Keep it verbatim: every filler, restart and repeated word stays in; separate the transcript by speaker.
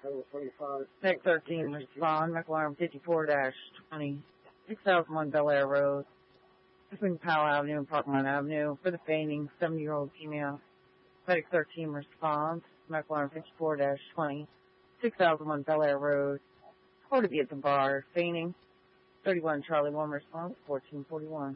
Speaker 1: Tech thirteen, respond. McLaren fifty-four dash twenty, six thousand one Bel Air Road, between Powell Avenue and Parkland Avenue, for the fainting seventy-year-old female. Medic thirteen, responds. McLaren fifty-four dash twenty, six thousand one Bel Air Road, reported to be at the bar, fainting. thirty-one Charlie one, response, fourteen forty-one.